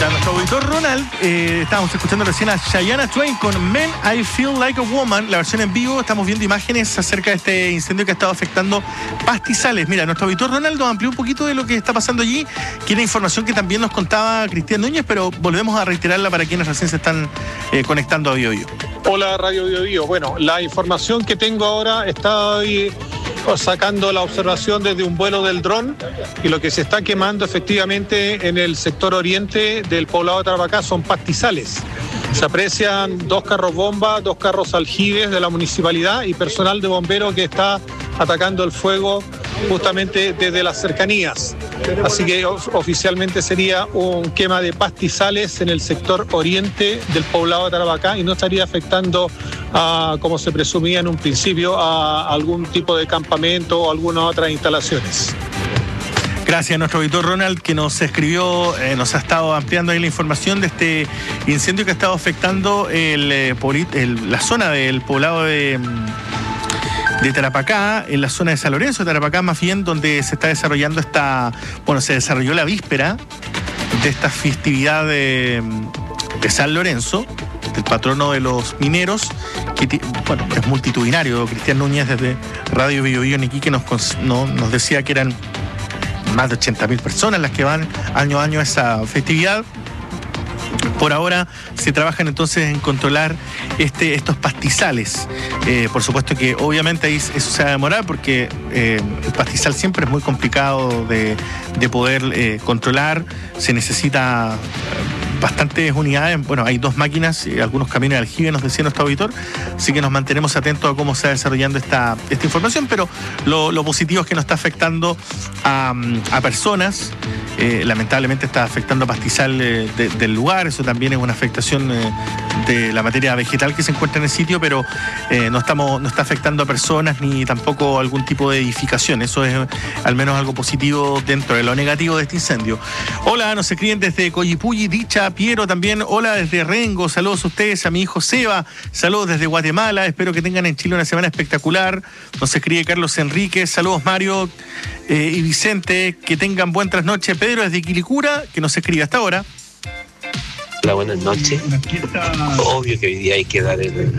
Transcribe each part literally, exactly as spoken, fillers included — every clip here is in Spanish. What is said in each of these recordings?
Ya, nuestro auditor Ronald, eh, estábamos escuchando recién a Shania Twain con Men, I Feel Like a Woman, la versión en vivo. Estamos viendo imágenes acerca de este incendio que ha estado afectando pastizales. Mira, nuestro auditor Ronald nos amplió un poquito de lo que está pasando allí, que era información que también nos contaba Cristian Núñez, pero volvemos a reiterarla para quienes recién se están eh, conectando a Bio Bio. Hola, Radio Bio Bio. Bueno, la información que tengo ahora está hoy sacando la observación desde un vuelo del dron, y lo que se está quemando efectivamente en el sector oriente del poblado de Tarapacá son pastizales. Se aprecian dos carros bomba, dos carros aljibes de la municipalidad y personal de bomberos que está atacando el fuego justamente desde las cercanías. Así que oficialmente sería un quema de pastizales en el sector oriente del poblado de Tarapacá y no estaría afectando, a, como se presumía en un principio, a algún tipo de campamento o algunas otras instalaciones. Gracias a nuestro auditor Ronald, que nos escribió, eh, nos ha estado ampliando ahí la información de este incendio que ha estado afectando el, el, la zona del poblado de... de Tarapacá, en la zona de San Lorenzo de Tarapacá, más bien, donde se está desarrollando esta, bueno, se desarrolló la víspera de esta festividad de, de San Lorenzo, del patrono de los mineros, que bueno, es multitudinario. Cristian Núñez desde Radio Bio Bio en Iquique nos, no, nos decía que eran más de ochenta mil personas las que van año a año a esa festividad. Por ahora se trabajan entonces en controlar este, estos pastizales. Eh, por supuesto que obviamente ahí eso se va a demorar porque eh, el pastizal siempre es muy complicado de, de poder eh, controlar. Se necesita bastantes unidades. Bueno, hay dos máquinas y algunos camiones de aljibe, nos decía nuestro auditor. Así que nos mantenemos atentos a cómo se va desarrollando esta, esta información. Pero lo, lo positivo es que no está afectando a, a personas. Eh, lamentablemente está afectando pastizal eh, de, del lugar. Eso también es una afectación eh, de la materia vegetal que se encuentra en el sitio, pero eh, no, estamos, no está afectando a personas ni tampoco algún tipo de edificación. Eso es al menos algo positivo dentro de lo negativo de este incendio. Hola, nos escriben desde Coyipulli, Dicha, Piero también. Hola desde Rengo, saludos a ustedes, a mi hijo Seba, saludos desde Guatemala, espero que tengan en Chile una semana espectacular. Nos escribe Carlos Enríquez, saludos Mario eh, y Vicente, que tengan buen trasnoche. Pedro desde Quilicura, que nos escribe hasta ahora. Hola, buenas noches. Obvio que hoy día hay que dar el,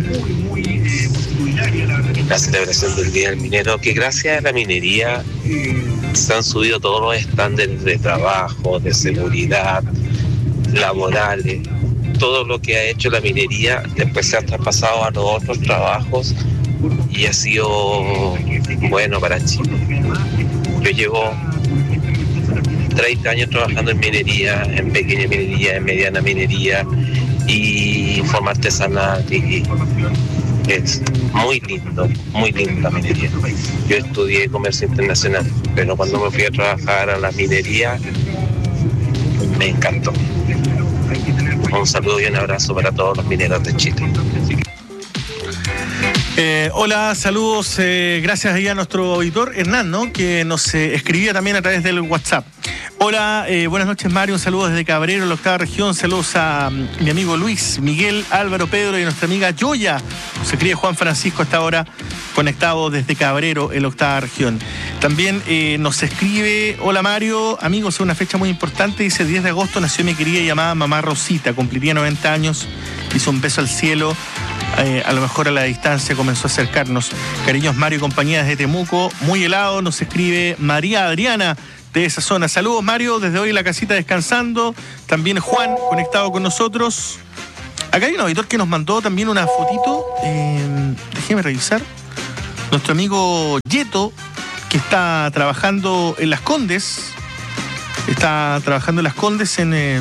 la celebración del Día del Minero, que gracias a la minería se han subido todos los estándares de trabajo, de seguridad, laborales. Todo lo que ha hecho la minería después se ha traspasado a los otros trabajos y ha sido bueno para Chile. Yo llevo treinta años trabajando en minería, en pequeña minería, en mediana minería y forma artesanal, y es muy lindo, muy linda la minería. Yo estudié comercio internacional, pero cuando me fui a trabajar a la minería me encantó. Un saludo y un abrazo para todos los mineros de Chile. Eh, hola, saludos, eh, gracias ahí a nuestro auditor Hernán, ¿no? Que nos eh, escribía también a través del WhatsApp. Hola, eh, buenas noches Mario, un saludo desde Cabrero, la octava región, saludos a um, mi amigo Luis, Miguel, Álvaro, Pedro y nuestra amiga Yoya. Se escribe Juan Francisco hasta ahora, conectado desde Cabrero, en la octava región. También eh, nos escribe, hola Mario, amigos, es una fecha muy importante, dice diez de agosto nació mi querida y llamada mamá Rosita, cumpliría noventa años, hizo un beso al cielo. Eh, a lo mejor a la distancia comenzó a acercarnos. Cariños Mario y compañía desde Temuco, muy helado, nos escribe María Adriana de esa zona. Saludos Mario, desde hoy en la casita descansando. También Juan, conectado con nosotros. Acá hay un auditor que nos mandó también una fotito, eh, déjeme revisar. Nuestro amigo Yeto, que está trabajando en Las Condes, está trabajando en Las Condes en... Eh,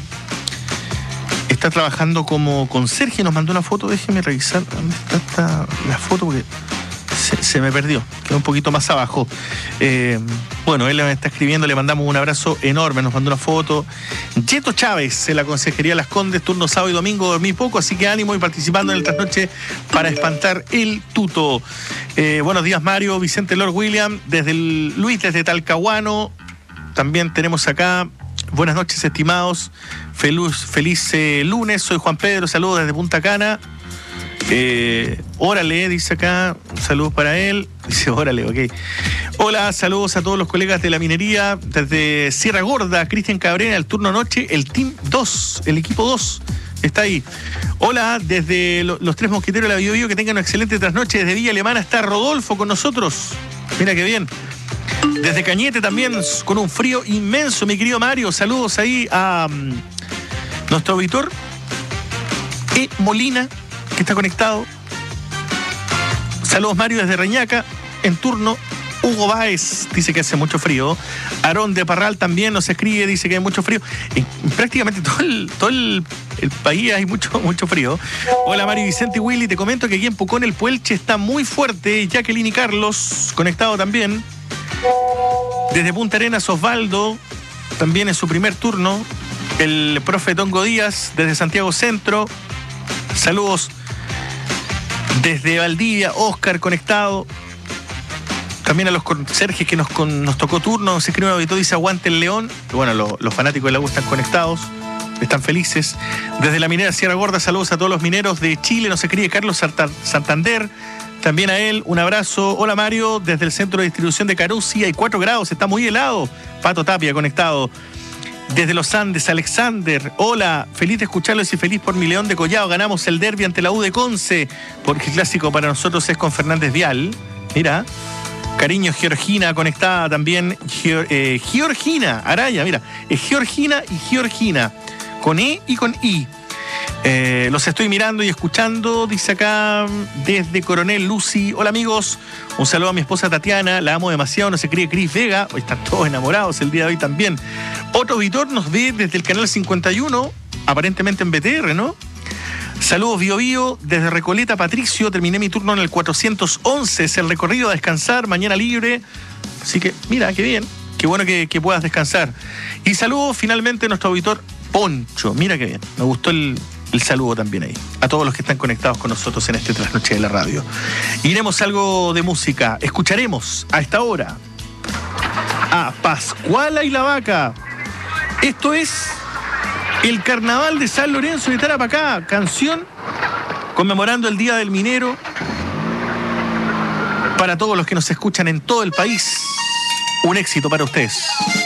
Está trabajando como conserje, nos mandó una foto, déjeme revisar dónde está esta, la foto porque se, se me perdió, quedó un poquito más abajo. Eh, bueno, él me está escribiendo, le mandamos un abrazo enorme, nos mandó una foto. Yeto Chávez, en la Conserjería Las Condes, turno sábado y domingo, dormí poco, así que ánimo y participando en el trasnoche para espantar el tuto. Eh, buenos días Mario, Vicente Lord William, desde el, Luis desde Talcahuano, también tenemos acá. Buenas noches, estimados. Feliz, feliz eh, lunes. Soy Juan Pedro. Saludos desde Punta Cana. Eh, órale, dice acá. Saludos para él. Dice, órale, ok. Hola, saludos a todos los colegas de la minería. Desde Sierra Gorda, Cristian Cabrera, el turno noche, el Team dos, el equipo dos. Está ahí. Hola, desde lo, los Tres Mosqueteros de la Bio Bio, que tengan una excelente trasnoche. Desde Villa Alemana está Rodolfo con nosotros. Mira qué bien. Desde Cañete también, con un frío inmenso, mi querido Mario. Saludos ahí a um, nuestro auditor E. Molina, que está conectado. Saludos, Mario, desde Reñaca, en turno. Hugo Báez dice que hace mucho frío. Aarón de Parral también nos escribe, dice que hay mucho frío. En prácticamente todo el, todo el, el país hay mucho, mucho frío. Hola, Mario Vicente y Willy, te comento que aquí en Pucón el Puelche está muy fuerte. Jacqueline y Carlos, conectado también. Desde Punta Arenas, Osvaldo, también en su primer turno. El profe Tongo Díaz, desde Santiago Centro. Saludos. Desde Valdivia, Oscar, conectado. También a los conserjes que nos, con, nos tocó turno, se escribe un auditor, dice aguante el León. Y bueno, lo, los fanáticos de la U están conectados, están felices. Desde la minera Sierra Gorda, saludos a todos los mineros de Chile, nos escribe Carlos Santander, también a él, un abrazo. Hola Mario, desde el centro de distribución de Carusi, hay cuatro grados, está muy helado. Pato Tapia conectado. Desde los Andes, Alexander, hola, feliz de escucharlos y feliz por mi León de Collado. Ganamos el derbi ante la U de Conce, porque el clásico para nosotros es con Fernández Vial. Mira. Cariño, Georgina, conectada también. Geor, eh, Georgina Araya, mira, es Georgina y Georgina, con E y con I. Eh, los estoy mirando y escuchando, dice acá desde Coronel Lucy. Hola amigos, un saludo a mi esposa Tatiana, la amo demasiado, no se cree Cris Vega, hoy están todos enamorados el día de hoy también. Otro auditor nos ve desde el canal cincuenta y uno, aparentemente en B T R, ¿no? Saludos Bio Bio, desde Recoleta, Patricio, terminé mi turno en el cuatrocientos once, es el recorrido a descansar, mañana libre, así que mira, qué bien, qué bueno que, que puedas descansar. Y saludos finalmente a nuestro auditor Poncho, mira qué bien, me gustó el, el saludo también ahí, a todos los que están conectados con nosotros en este trasnoche de la radio. Iremos algo de música, escucharemos a esta hora a Pascuala y la Vaca, esto es... El Carnaval de San Lorenzo de Tarapacá, canción conmemorando el Día del Minero para todos los que nos escuchan en todo el país. Un éxito para ustedes.